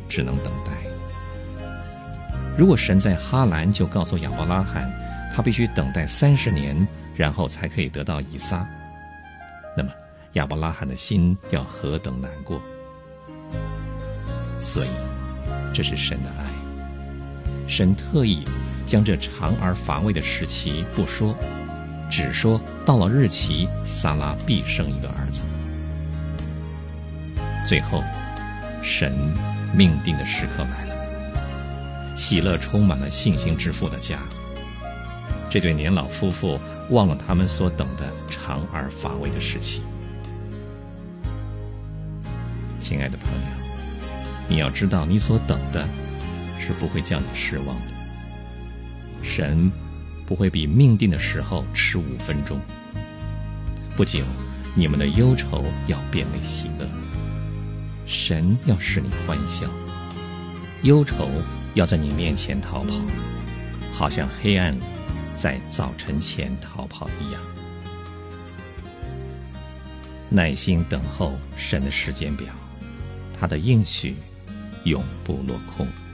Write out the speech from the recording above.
只能等待。如果神在哈兰就告诉亚伯拉罕，他必须等待30年，然后才可以得到以撒，那么亚伯拉罕的心要何等难过。所以这是神的爱，神特意将这长而乏味的时期不说，只说到了日期，撒拉必生一个儿子。最后神命定的时刻来了，喜乐充满了信心之父的家。这对年老夫妇忘了他们所等的长而乏味的时期。亲爱的朋友，你要知道，你所等的是不会叫你失望的。神不会比命定的时候迟5分钟。不久，你们的忧愁要变为喜乐，神要使你欢笑，忧愁要在你面前逃跑，好像黑暗在早晨前逃跑一样。耐心等候神的时间表，他的应许永不落空。